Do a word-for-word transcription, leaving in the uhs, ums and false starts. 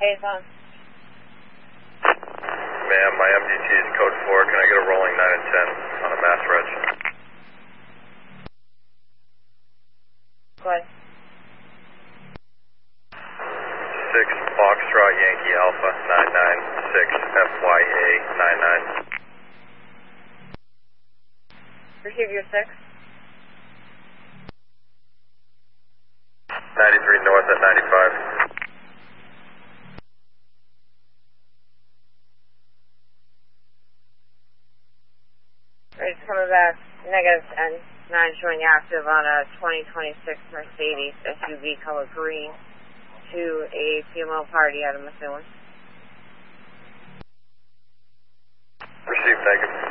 Hayes on. Ma'am, my M D T is code four. Can I get a rolling nine and ten on a mass reg? Go ahead. six Foxtrot Yankee Alpha nine nine six F Y A nine nine. Receive your six. ninety-three north at ninety-five. It's coming back. Negative ten. nine showing active on a twenty twenty-six Mercedes S U V color green to a female party out of Methuen. Received, thank you.